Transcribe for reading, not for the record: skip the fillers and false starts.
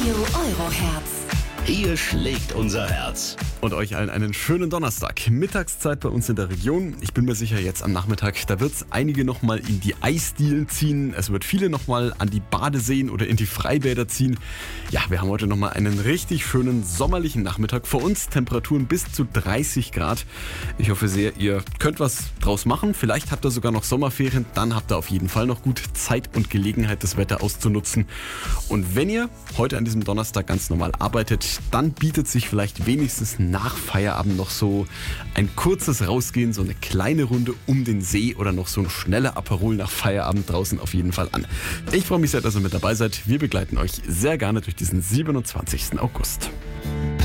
Radio Euroherz. Hier schlägt unser Herz. Und euch allen einen schönen Donnerstag. Mittagszeit bei uns in der Region. Ich bin mir sicher, jetzt am Nachmittag, da wird es einige nochmal in die Eisdielen ziehen. Es wird viele nochmal an die Badeseen oder in die Freibäder ziehen. Ja, wir haben heute nochmal einen richtig schönen sommerlichen Nachmittag vor uns. Temperaturen bis zu 30 Grad. Ich hoffe sehr, ihr könnt was draus machen. Vielleicht habt ihr sogar noch Sommerferien. Dann habt ihr auf jeden Fall noch gut Zeit und Gelegenheit, das Wetter auszunutzen. Und wenn ihr heute an diesem Donnerstag ganz normal arbeitet, dann bietet sich vielleicht wenigstens nach Feierabend noch so ein kurzes Rausgehen, so eine kleine Runde um den See oder noch so ein schneller Aperol nach Feierabend draußen auf jeden Fall an. Ich freue mich sehr, dass ihr mit dabei seid. Wir begleiten euch sehr gerne durch diesen 27. August.